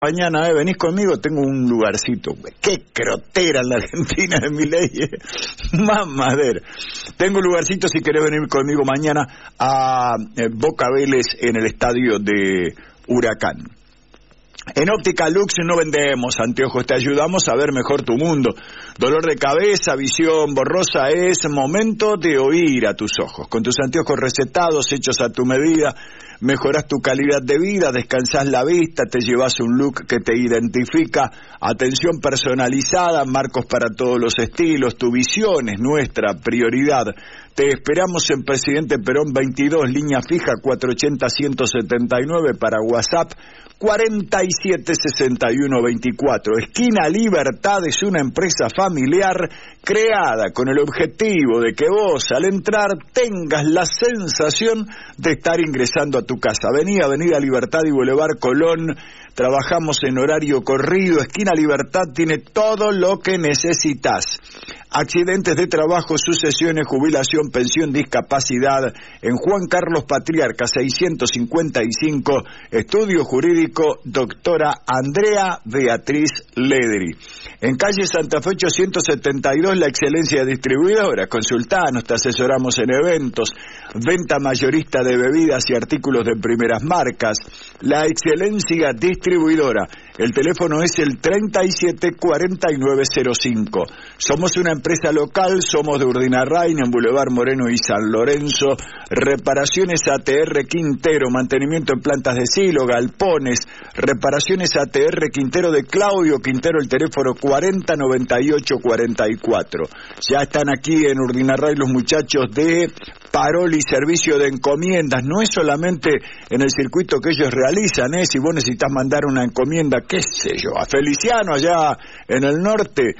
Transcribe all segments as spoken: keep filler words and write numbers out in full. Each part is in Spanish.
Mañana, eh, venís conmigo, tengo un lugarcito. Qué crotera en la Argentina de Milei, eh. Más madera. Tengo un lugarcito si querés venir conmigo mañana a eh, Boca Vélez en el estadio de Huracán. En Óptica Lux no vendemos anteojos, te ayudamos a ver mejor tu mundo. Dolor de cabeza, visión borrosa, es momento de oír a tus ojos. Con tus anteojos recetados, hechos a tu medida, mejorás tu calidad de vida, descansás la vista, te llevas un look que te identifica, atención personalizada, marcos para todos los estilos, tu visión es nuestra prioridad. Te esperamos en Presidente Perón veintidós, línea fija cuatrocientos ochenta, ciento setenta y nueve para WhatsApp, cuarenta y siete sesenta y uno veinticuatro. Esquina Libertad es una empresa familiar creada con el objetivo de que vos al entrar tengas la sensación de estar ingresando a tu casa. Avenida, Avenida Libertad y Boulevard Colón. Trabajamos en horario corrido. Esquina Libertad tiene todo lo que necesitas. Accidentes de trabajo, sucesiones, jubilación, pensión, discapacidad. En Juan Carlos Patriarca seiscientos cincuenta y cinco, Estudio Jurídico, doctora Andrea Beatriz Ledri. En calle Santa Fe ochocientos setenta y dos, La Excelencia Distribuidora. Consultanos, te asesoramos en eventos, venta mayorista de bebidas y artículos de primeras marcas. La Excelencia Distribuidora. El teléfono es el treinta y siete cuarenta y nueve cero cinco. Somos una empresa local, somos de Urdinarrain, en Boulevard Moreno y San Lorenzo. Reparaciones A T R Quintero, mantenimiento en plantas de silo, galpones. Reparaciones A T R Quintero de Claudio Quintero, el teléfono cuarenta noventa y ocho cuarenta y cuatro. Ya están aquí en Urdinarrain los muchachos de Paroli, servicio de encomiendas. No es solamente en el circuito que ellos realizan, ¿eh? Si vos necesitas mandar una encomienda, qué sé yo, a Feliciano allá en el norte,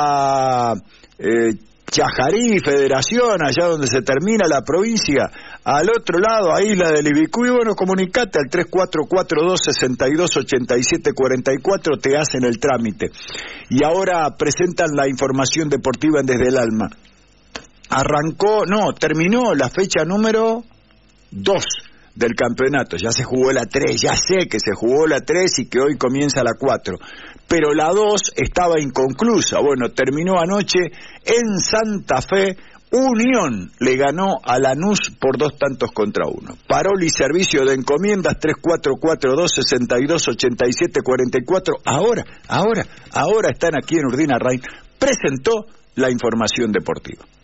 a eh, Chajarí, Federación, allá donde se termina la provincia, al otro lado, a Isla del Ibicuy, bueno, comunicate al tres cuatro cuatro dos, seis dos ocho siete cuatro cuatro, te hacen el trámite. Y ahora presentan la información deportiva en Desde el Alma. Arrancó, no, terminó la fecha número dos del campeonato. Ya se jugó la tres, ya sé que se jugó la tres y que hoy comienza la cuatro. Pero la dos estaba inconclusa. Bueno, terminó anoche en Santa Fe. Unión le ganó a Lanús por dos tantos contra uno. Paroli, servicio de encomiendas, tres cuatro cuatro dos, seis dos ocho siete cuatro cuatro. Ahora, ahora, ahora están aquí en Urdinarrain. Presentó la información deportiva.